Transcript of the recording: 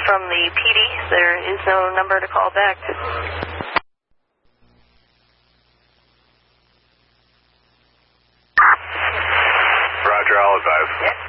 from the PD. There is no number to call back. Roger, I'll advise. Yep.